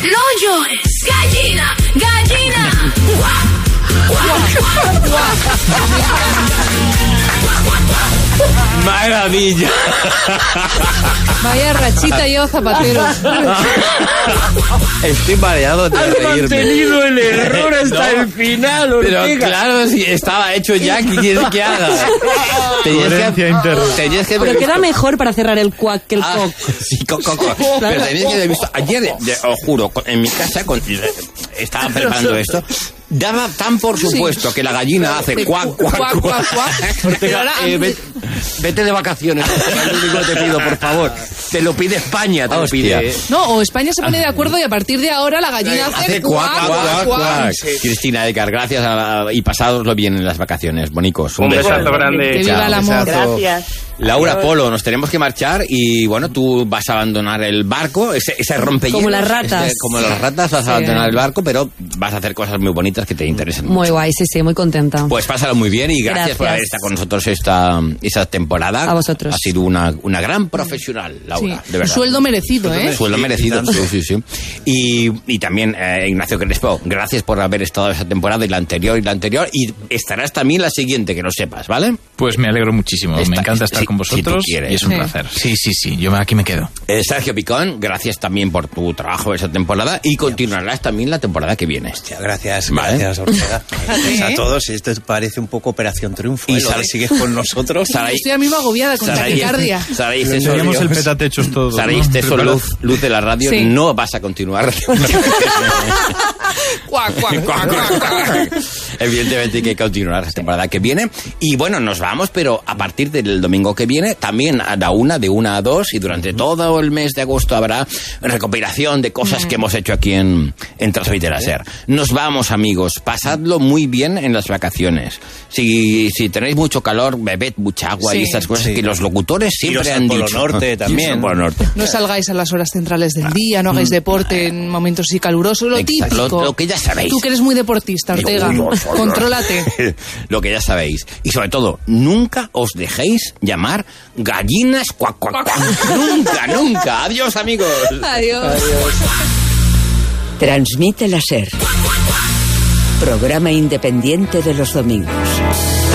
No llores. Gallina, gallina. Maravilla. Vaya rachita yo, Zapatero. Estoy mareado de reírme. Has mantenido el error hasta el final, Ortega. Pero claro, si estaba hecho ya, ¿qué quieres que haga? Tenías que Pero queda mejor para cerrar el cuac que el coc. Sí, coco. Pero tenías que haber visto. Ayer, os juro, en mi casa, estaba preparando esto. Daba tan por supuesto que la gallina hace cuac, cuac, cuac. Ortega, vete de vacaciones. Es lo único que te pido, por favor. Te lo pide España, te lo pide. No, o España se pone de acuerdo y a partir de ahora la gallina hace cuac. Cristina Edgar, gracias y pasadoslo bien en las vacaciones, bonicos. Un besazo grande. Que viva el amor. Gracias. Laura, Polo, nos tenemos que marchar y bueno, tú vas a abandonar el barco, ese rompehielos. Como las ratas. Como las ratas vas a abandonar el barco, pero vas a hacer cosas muy bonitas que te interesan Muy mucho. guay, sí, muy contenta. Pues pásalo muy bien y gracias por haber estado con nosotros esta temporada. A vosotros. Ha sido una gran profesional, Laura, Sí. de verdad. Sueldo merecido, ¿eh? Sueldo merecido, sí. Y también Ignacio Crespo, gracias por haber estado esa temporada y la anterior y estarás también la siguiente, que lo sepas, ¿vale? Pues me alegro muchísimo, me encanta estar con vosotros si y es un placer. Sí, yo aquí me quedo. Sergio Picón, gracias también por tu trabajo esa temporada y continuarás también la temporada que viene. Hostia, gracias, ¿vale? gracias Ortega. Gracias a todos. Esto parece un poco Operación Triunfo. Y Sara, sigues con nosotros. Estoy a mí agobiada con taquicardia. Saray, Teníamos el petatechos todos. Saray, eso luz de la radio, Sí. no vas a continuar. Cuac. Evidentemente que hay que continuar la temporada que viene. Y bueno, nos vamos, pero a partir del domingo que viene, también a la 1, de 1 a 2, y durante todo el mes de agosto habrá recopilación de cosas que hemos hecho aquí en Transmitter Ser. Nos vamos, amigos. Pasadlo muy bien en las vacaciones. Si tenéis mucho calor, bebed mucha agua y estas cosas que los locutores siempre han dicho. Polo Norte también. Polo Norte. No salgáis a las horas centrales del día, no hagáis deporte en momentos así calurosos, lo Exacto, típico. lo que ya sabéis. Tú que eres muy deportista, Ortega, contrólate. Lo que ya sabéis. Y sobre todo, nunca os dejéis llamar gallinas cuac, cuac, cuac. Nunca. Adiós, amigos. Adiós. Transmite la SER. Programa independiente de los domingos.